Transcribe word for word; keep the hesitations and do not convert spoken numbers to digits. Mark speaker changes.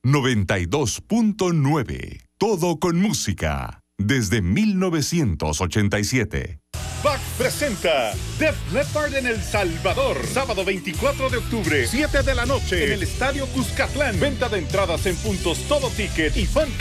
Speaker 1: noventa y dos punto nueve. Todo con música. Desde mil novecientos ochenta y siete.
Speaker 2: B A C presenta Def Leppard en El Salvador. Sábado veinticuatro de octubre, siete de la noche, en el Estadio Cuscatlán. Venta de entradas en puntos Todo Ticket y Fan